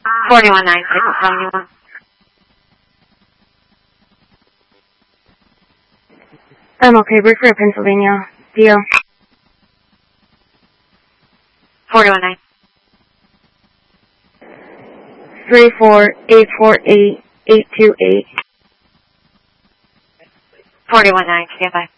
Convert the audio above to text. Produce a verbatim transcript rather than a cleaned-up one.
forty-one nine six, seventy-one. I'm okay, Briefer, Pennsylvania. Deal. forty-one nine. Three four eight four eight eight two eight. forty-one nine, stand by.